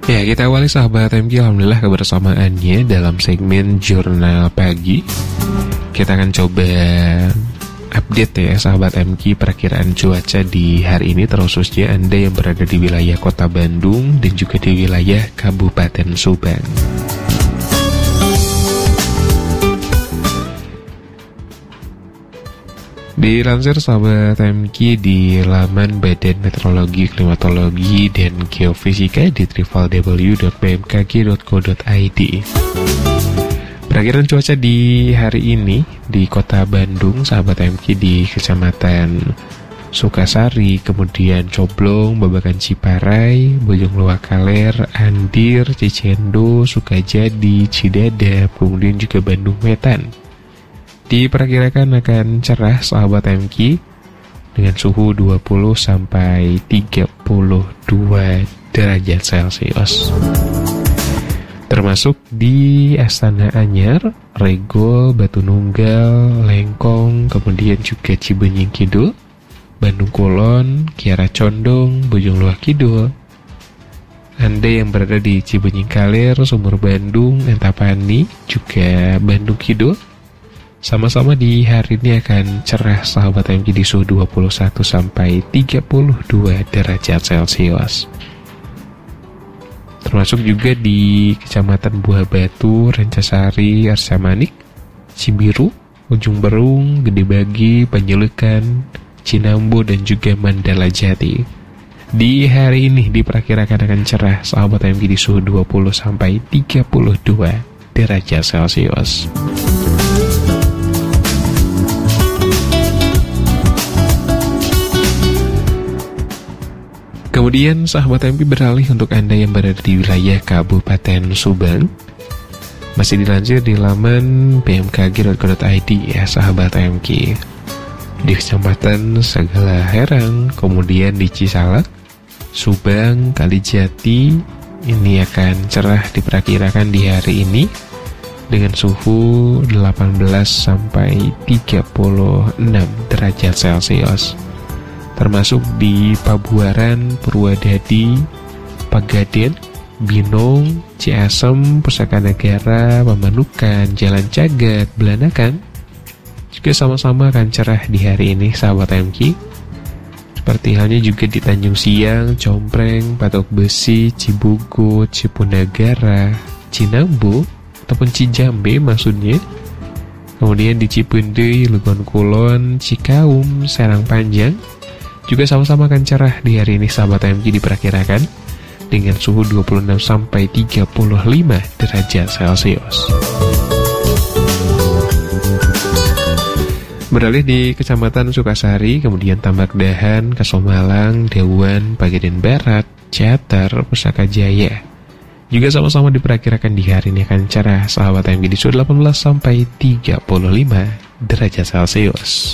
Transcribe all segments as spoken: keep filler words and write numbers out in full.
Ya, kita awali sahabat M K, alhamdulillah kebersamaannya dalam segmen Jurnal Pagi. Kita akan coba update ya sahabat M K perakiraan cuaca di hari ini, terkhususnya Anda yang berada di wilayah Kota Bandung dan juga di wilayah Kabupaten Subang. Dilansir sahabat M K di laman Badan Meteorologi, Klimatologi, dan Geofisika di w w w dot b m k g dot co dot i d. Perakiraan cuaca di hari ini di Kota Bandung, sahabat M K, di Kecamatan Sukasari, kemudian Coblong, Babakan Ciparai, Bojong Loakaler, Andir, Cicendo, Sukajadi, Cidadap, kemudian juga Bandung Wetan. Diperkirakan akan cerah sahabat M K dengan suhu dua puluh sampai tiga puluh dua derajat Celcius. Termasuk di Astana Anyar, Regol, Batu Nunggal, Lengkong, kemudian juga Cibenying Kidul, Bandung Kulon, Kiara Condong, Bojong Loa Kidul. Anda yang berada di Cibenying Kaler, Sumur Bandung, Antapani, juga Bandung Kidul, sama-sama di hari ini akan cerah sahabat M K di suhu dua puluh satu sampai tiga puluh dua derajat Celcius. Termasuk juga di Kecamatan Buah Batu, Rancasari, Arsamanik, Cibiru, Ujung Berung, Gede Bagi, Panjulukan, Cinambo, dan juga Mandala Jati. Di hari ini diperkirakan akan cerah sahabat M K di suhu dua puluh sampai tiga puluh dua derajat Celcius. Kemudian sahabat M K beralih untuk Anda yang berada di wilayah Kabupaten Subang. Masih dilansir di laman b m k g dot co dot i d ya sahabat M K. Di Kecamatan Sagala Herang, kemudian di Cisalak, Subang, Kalijati, ini akan cerah diperkirakan di hari ini dengan suhu delapan belas sampai tiga puluh enam derajat Celcius. Termasuk di Pabuaran, Purwadadi, Pagaden, Binong, Ciasem, Pusaka Negara, Pamanukan, Jalan Cagat, Belanakan juga sama-sama akan cerah di hari ini sahabat M K. Seperti halnya juga di Tanjung Siang, Compreng, Patok Besi, Cibugo, Cipunagara, Cinambo ataupun Cijambe maksudnya. Kemudian di Cipendei, Legon Kulon, Cikaum, Serang Panjang juga sama-sama akan cerah di hari ini sahabat M K, diperkirakan dengan suhu dua puluh enam sampai tiga puluh lima derajat Celcius. Beralih di Kecamatan Sukasari, kemudian Tambak Dahan, Kasomalang, Dewan, Pagaden Barat, Ciater, Pusaka Jaya juga sama-sama diperkirakan di hari ini akan cerah sahabat M K di suhu delapan belas sampai tiga puluh lima derajat Celcius.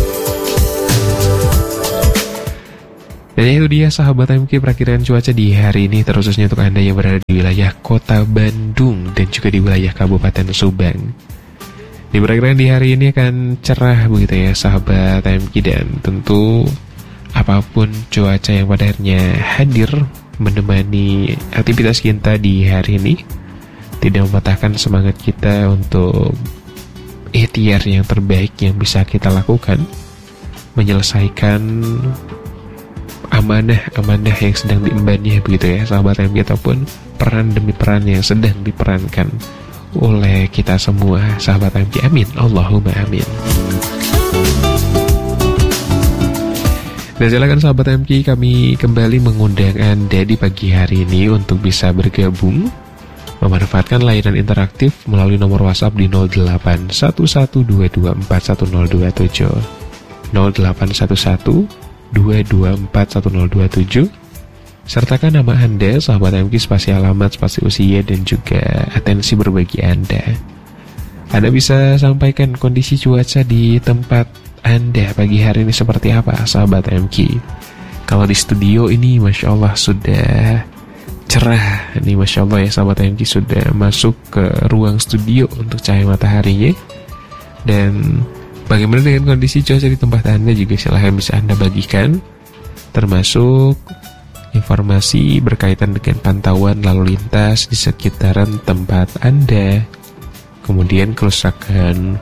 Dan itu dia sahabat M K perakiraan cuaca di hari ini, terkhususnya untuk Anda yang berada di wilayah Kota Bandung dan juga di wilayah Kabupaten Subang. Diperkirakan di hari ini akan cerah begitu ya sahabat M K, dan tentu apapun cuaca yang pada akhirnya hadir menemani aktivitas kita di hari ini tidak mematahkan semangat kita untuk ikhtiar yang terbaik yang bisa kita lakukan, menyelesaikan amanah-amanah yang sedang diembannya begitu ya sahabat M K, ataupun peran demi peran yang sedang diperankan oleh kita semua sahabat M K. Amin, Allahumma amin. Dan silakan sahabat M K, kami kembali mengundang Anda di pagi hari ini untuk bisa bergabung memanfaatkan layanan interaktif melalui nomor WhatsApp di nol delapan satu satu dua dua empat satu nol dua tujuh nol delapan satu satu dua dua empat satu nol dua tujuh. Sertakan nama Anda sahabat M K, spasi alamat, spasi usia, dan juga atensi berbagi Anda. Anda bisa sampaikan kondisi cuaca di tempat Anda pagi hari ini seperti apa sahabat M K. Kalau di studio ini Masya Allah sudah cerah. Ini Masya Allah ya sahabat M K, sudah masuk ke ruang studio untuk cahaya mataharinya. Dan bagaimana dengan kondisi cuaca di tempat Anda juga silahkan bisa Anda bagikan, termasuk informasi berkaitan dengan pantauan lalu lintas di sekitaran tempat Anda, kemudian kerusakan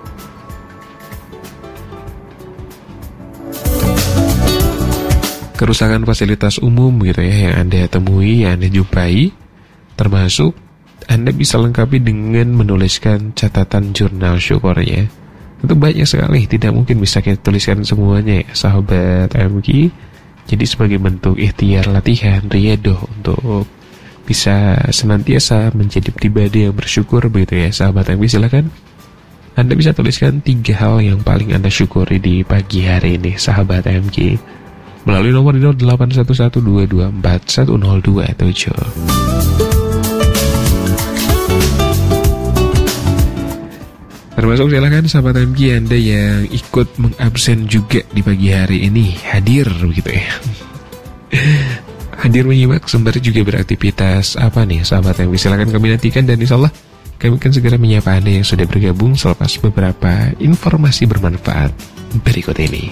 kerusakan fasilitas umum gitu ya yang Anda temui, yang Anda jumpai, termasuk Anda bisa lengkapi dengan menuliskan catatan jurnal syukurnya. Itu banyak sekali, tidak mungkin bisa kita tuliskan semuanya ya sahabat M K. Jadi sebagai bentuk ikhtiar latihan riyadhah untuk bisa senantiasa menjadi pribadi yang bersyukur begitu ya sahabat M K, silakan Anda bisa tuliskan tiga hal yang paling Anda syukuri di pagi hari ini sahabat M K melalui nomor nol delapan satu satu dua dua empat satu nol dua tujuh. Termasuk silakan sahabat M K Anda yang ikut mengabsen juga di pagi hari ini hadir begitu ya. Hadir menyimak sembari juga beraktivitas apa nih sahabat M K, silakan kami nantikan dan insyaallah kami akan segera menyapa Anda yang sudah bergabung selepas beberapa informasi bermanfaat berikut ini.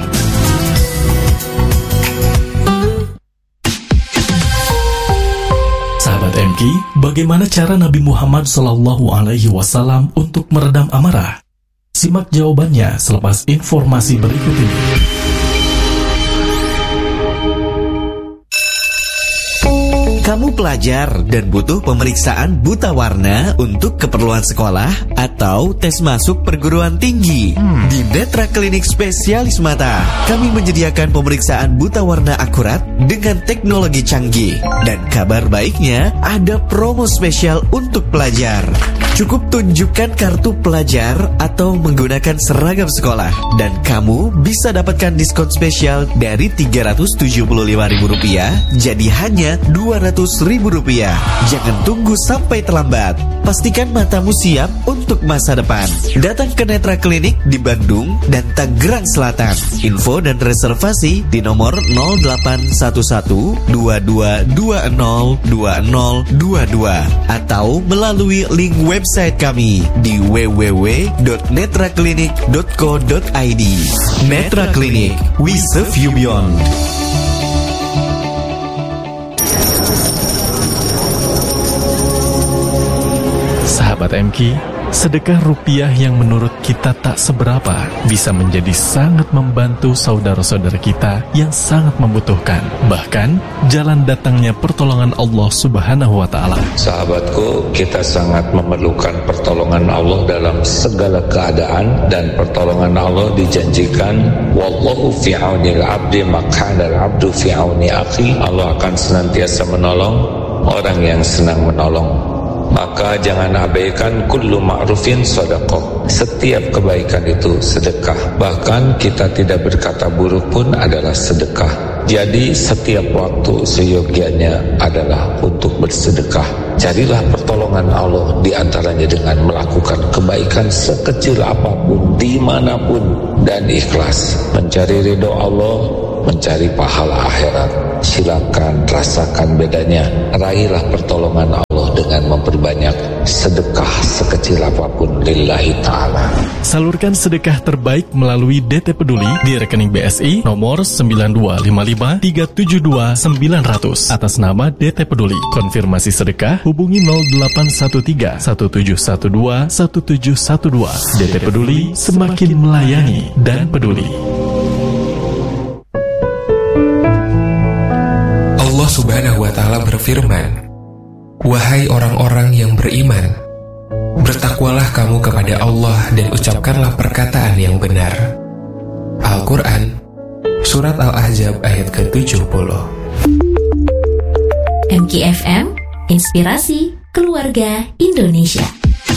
Sahabat M K, bagaimana cara Nabi Muhammad shallallahu alaihi wasallam untuk meredam amarah? Simak jawabannya selepas informasi berikut ini. Kamu pelajar dan butuh pemeriksaan buta warna untuk keperluan sekolah atau tes masuk perguruan tinggi? Hmm. Di Netra Klinik Spesialis Mata, kami menyediakan pemeriksaan buta warna akurat dengan teknologi canggih. Dan kabar baiknya, ada promo spesial untuk pelajar. Cukup tunjukkan kartu pelajar atau menggunakan seragam sekolah, dan kamu bisa dapatkan diskon spesial dari tiga ratus tujuh puluh lima ribu rupiah jadi hanya dua ratus ribu rupiah. Jangan tunggu sampai terlambat. Pastikan matamu siap untuk masa depan. Datang ke Netra Klinik di Bandung dan Tangerang Selatan. Info dan reservasi di nomor nol delapan satu satu dua dua dua nol dua nol dua dua atau melalui link website kami di w w w dot netra klinik dot co dot i d. Netra Klinik, we serve you beyond. Sahabat M K, sedekah rupiah yang menurut kita tak seberapa bisa menjadi sangat membantu saudara-saudara kita yang sangat membutuhkan. Bahkan, jalan datangnya pertolongan Allah Subhanahu wa Ta'ala. Sahabatku, kita sangat memerlukan pertolongan Allah dalam segala keadaan, dan pertolongan Allah dijanjikan, wallahu fi aunil abdi maq'anal abdu fi auni akhi. Allah akan senantiasa menolong orang yang senang menolong. Maka jangan abaikan kullu ma'rufin sedekah. Setiap kebaikan itu sedekah. Bahkan kita tidak berkata buruk pun adalah sedekah. Jadi setiap waktu seyogianya adalah untuk bersedekah. Carilah pertolongan Allah di antaranya dengan melakukan kebaikan sekecil apapun, dimanapun, dan ikhlas. Mencari ridho Allah, mencari pahala akhirat. Silakan rasakan bedanya. Raihlah pertolongan Allah dengan memperbanyak sedekah sekecil apapun lillahi ta'ala. Salurkan sedekah terbaik melalui D T Peduli di rekening B S I nomor sembilan dua lima lima tiga tujuh dua sembilan nol nol atas nama D T Peduli. Konfirmasi sedekah hubungi nol delapan satu tiga satu tujuh satu dua satu tujuh satu dua. D T Peduli, semakin melayani dan peduli. Allah Subhanahu wa Ta'ala berfirman, wahai orang-orang yang beriman, bertakwalah kamu kepada Allah dan ucapkanlah perkataan yang benar. Al-Quran, Surat Al-Ahzab ayat ke tujuh puluh. M K F M, Inspirasi Keluarga Indonesia.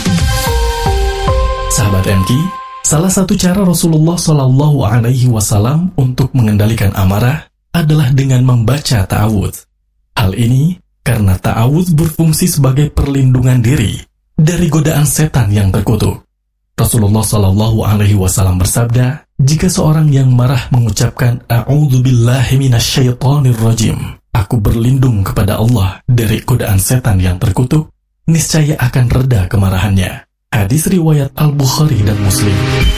Sahabat M K, salah satu cara Rasulullah shallallahu alaihi wasallam untuk mengendalikan amarah adalah dengan membaca ta'awudz. Hal ini karena ta'awudz berfungsi sebagai perlindungan diri dari godaan setan yang terkutuk. Rasulullah shallallahu alaihi wasallam bersabda, jika seorang yang marah mengucapkan a'udzubillahi minasyaitonirrajim, aku berlindung kepada Allah dari godaan setan yang terkutuk, niscaya akan reda kemarahannya. Hadis riwayat Al-Bukhari dan Muslim.